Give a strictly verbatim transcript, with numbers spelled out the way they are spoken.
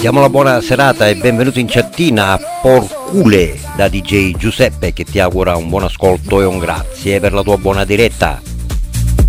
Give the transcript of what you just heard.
Diamo la buona serata e benvenuto in chattina a Porcule da D J Giuseppe, che ti augura un buon ascolto e un grazie per la tua buona diretta.